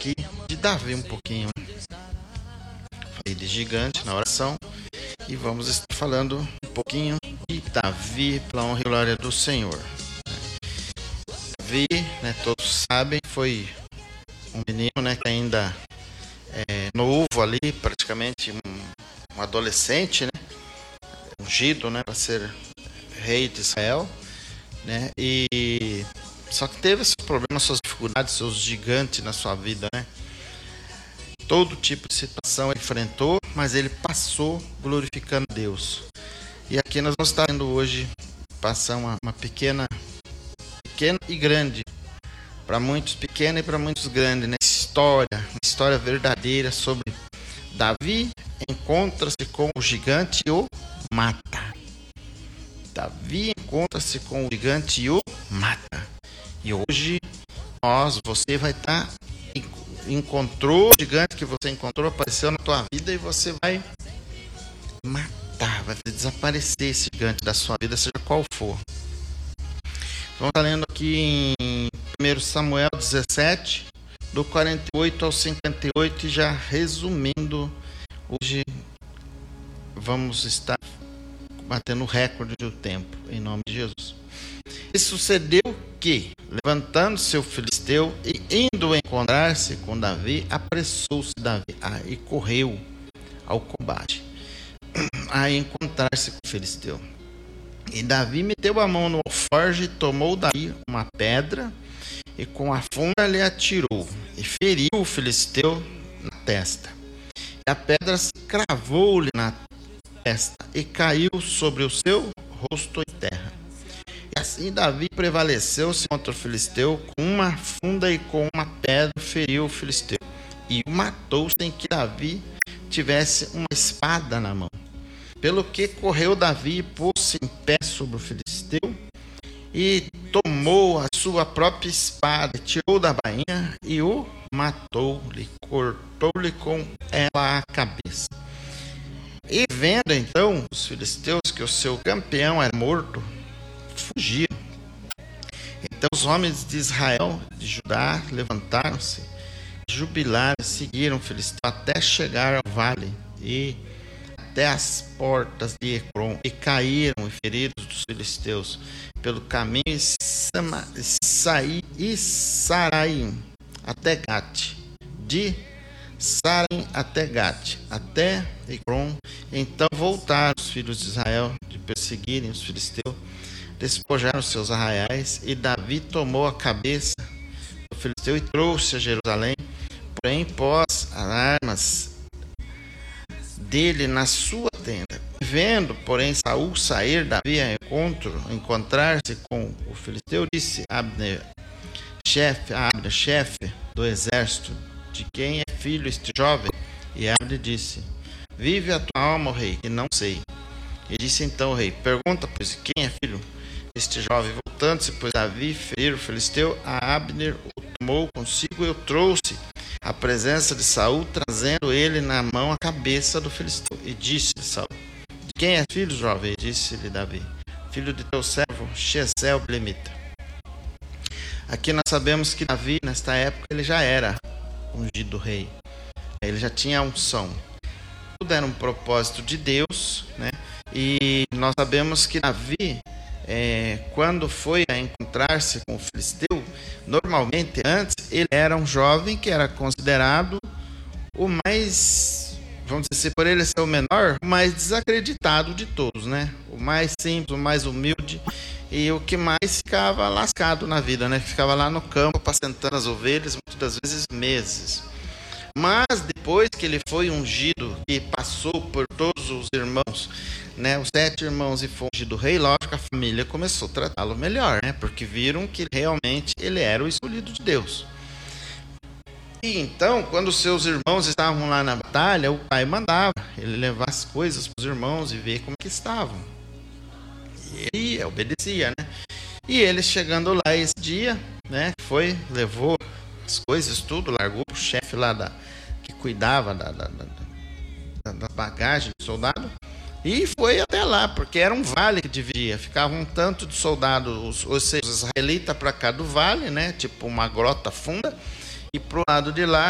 aqui de Davi um pouquinho. Falei de gigante na oração e vamos estar falando um pouquinho de Davi pela honra e glória do Senhor. Davi, né, todos sabem, foi um menino, né, que ainda é novo ali, praticamente um adolescente, né, ungido, né, para ser rei de Israel, né, e só que teve seus problemas, suas dificuldades, seus gigantes na sua vida, né. Todo tipo de situação ele enfrentou, mas ele passou glorificando Deus. E aqui nós vamos estar vendo hoje passar uma pequena e grande, para muitos pequena e para muitos grande, né? Uma história verdadeira sobre Davi encontra-se com o gigante e o mata. Davi encontra-se com o gigante e o mata. E hoje você vai estar encontrou o gigante que você encontrou, apareceu na tua vida e você vai matar, vai desaparecer esse gigante da sua vida, seja qual for. Vamos estar lendo aqui em 1 Samuel 17, do 48 ao 58, e já resumindo, hoje vamos estar batendo o recorde do tempo, em nome de Jesus. E sucedeu que, levantando-se o filisteu e indo encontrar-se com Davi, apressou-se Davi e correu ao combate, a encontrar-se com o filisteu. E Davi meteu a mão no alforje, tomou daí uma pedra e com a funda lhe atirou e feriu o filisteu na testa. E a pedra se cravou-lhe na testa e caiu sobre o seu rosto em terra. E assim Davi prevaleceu-se contra o filisteu, com uma funda e com uma pedra feriu o filisteu e o matou sem que Davi tivesse uma espada na mão. Pelo que correu Davi e pôs-se em pé sobre o filisteu e tomou a sua própria espada, tirou da bainha e o matou-lhe, cortou-lhe com ela a cabeça. E vendo então os filisteus que o seu campeão era morto, fugiram. Então os homens de Israel, de Judá, levantaram-se, jubilaram e seguiram o filisteu até chegar ao vale e até as portas de Ecrom, e caíram e feridos dos filisteus pelo caminho e Saraim até Gate, de Saraim até Gate, até Ecrom. Então voltaram os filhos de Israel de perseguirem os filisteus, despojaram seus arraiais, e Davi tomou a cabeça do filisteu e trouxe a Jerusalém, porém pôs as armas dele na sua tenda. Vendo, porém, Saul sair Davi a encontrar-se com o filisteu, disse a Abner, chefe do exército, de quem é filho este jovem? E Abner disse, vive a tua alma, rei, e não sei. E disse então o rei, pergunta, pois, quem é filho este jovem? Voltando-se, pois, Davi ferir o filisteu, a Abner o tomou consigo e o trouxe à presença de Saul, trazendo ele na mão a cabeça do filisteu. E disse Saul, de quem é filho, jovem? E disse-lhe Davi, filho de teu servo Jessé o Belemita. Aqui nós sabemos que Davi, nesta época, ele já era ungido rei. Ele já tinha a unção. Tudo era um propósito de Deus, né? E nós sabemos que Davi, quando foi a encontrar-se com o filisteu, normalmente antes ele era um jovem que era considerado o mais, vamos dizer, por ele ser o menor, o mais desacreditado de todos, né? O mais simples, o mais humilde e o que mais ficava lascado na vida, né? Ficava lá no campo apacentando as ovelhas, muitas das vezes meses. Mas depois que ele foi ungido e passou por todos os irmãos, né, os 7 irmãos, e foi ungido rei, lógico, a família começou a tratá-lo melhor, né, porque viram que realmente ele era o escolhido de Deus. E então, quando seus irmãos estavam lá na batalha, o pai mandava ele levar as coisas para os irmãos e ver como que estavam. E ele obedecia, né? E ele chegando lá esse dia, né, levou as coisas, tudo, largou o chefe lá que cuidava da bagagem do soldado e foi até lá, porque era um vale que dividia, ficava um tanto de soldados, ou seja, os israelitas para cá do vale, né, tipo uma grota funda, e pro lado de lá